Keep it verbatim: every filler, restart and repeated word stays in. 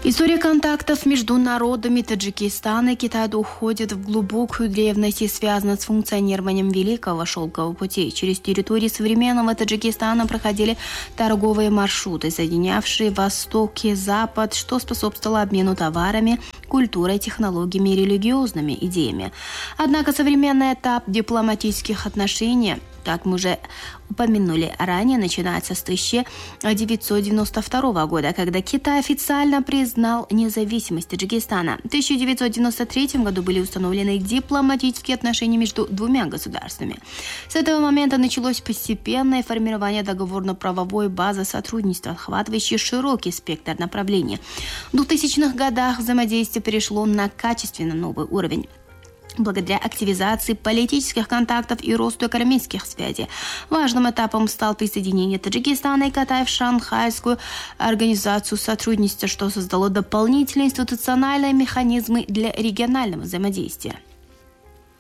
История контактов между народами Таджикистана и Китая уходит в глубокую древность и связана с функционированием Великого Шелкового пути. Через территории современного Таджикистана проходили торговые маршруты, соединявшие Восток и Запад, что способствовало обмену товарами, культурой, технологиями и религиозными идеями. Однако современный этап дипломатических отношений, как мы уже упомянули ранее, начинается с тысяча девятьсот девяносто второго года, когда Китай официально признал независимость Таджикистана. В тысяча девятьсот девяносто третьем году были установлены дипломатические отношения между двумя государствами. С этого момента началось постепенное формирование договорно-правовой базы сотрудничества, охватывающей широкий спектр направлений. В двухтысячных годах взаимодействие перешло на качественно новый уровень. Благодаря активизации политических контактов и росту экономических связей. Важным этапом стал присоединение Таджикистана и Китая в Шанхайскую организацию сотрудничества, что создало дополнительные институциональные механизмы для регионального взаимодействия.